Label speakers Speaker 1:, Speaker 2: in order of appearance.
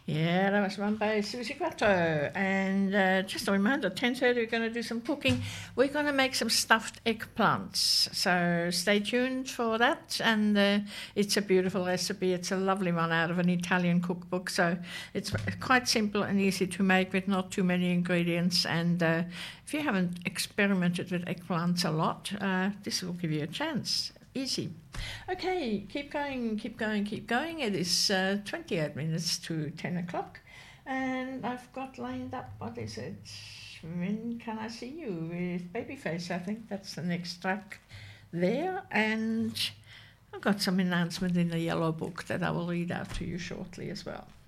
Speaker 1: Yeah, that was run by Susie Quattro. And just a reminder, 10:30 we're going to do some cooking. We're going to make some stuffed eggplants. So stay tuned for that. And it's a beautiful recipe. It's a lovely one out of an Italian cookbook. So it's quite simple and easy to make with not too many ingredients. And if you haven't experimented with eggplants a lot, this will give you a chance. Easy. Okay, keep going, keep going, keep going. It is 28 minutes to 10 o'clock. And I've got lined up, what is it? When Can I See You with Babyface. I think that's the next track there. And I've got some announcement in the yellow book that I will read out to you shortly as well.